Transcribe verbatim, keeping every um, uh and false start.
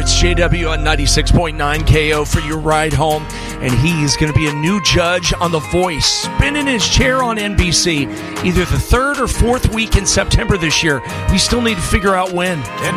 It's J W on ninety-six point nine K O for your ride home. And he's going to be a new judge on The Voice, spinning his chair on N B C either the third or fourth week in September this year. We still need to figure out when.